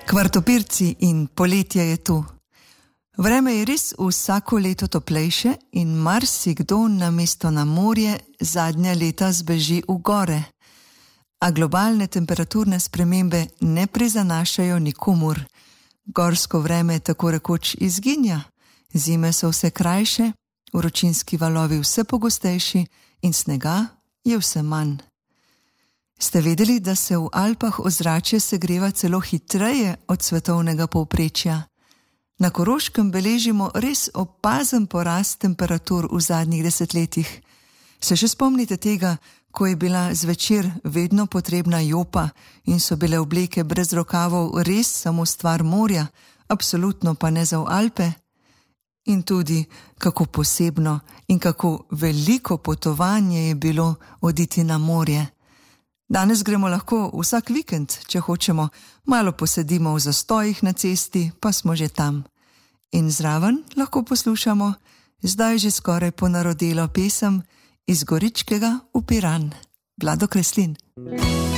Kvartopirci in poletje je tu. Vreme je res vsako leto toplejše in marsikdo namesto na morje zadnja leta zbeži v gore. A globalne temperaturne spremembe ne prizanašajo nikomur. Gorsko vreme tako rekoč izginja, zime so vse krajše, vročinski valovi vse pogostejši in snega je vse manj. Ste vedeli, da se v Alpah ozračje segreva celo hitreje od svetovnega povprečja? Na Koroškem beležimo res opazen porast temperatur v zadnjih desetletjih. Se še spomnite tega, ko je bila zvečer vedno potrebna jopa in so bile obleke brez rokavov res samo stvar morja, absolutno pa ne za v Alpe? In tudi, kako posebno in kako veliko potovanje je bilo oditi na morje. Danes gremo lahko vsak vikend, če hočemo, malo posedimo v zastojih na cesti, pa smo že tam. In zraven lahko poslušamo zdaj že skoraj ponarodelo pesem Iz Goričkega v Piran, Vlado Kreslin.